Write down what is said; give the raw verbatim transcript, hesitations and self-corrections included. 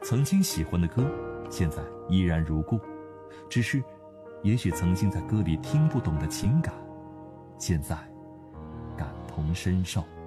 曾经喜欢的歌，现在依然如故，只是也许曾经在歌里听不懂的情感，现在感同身受。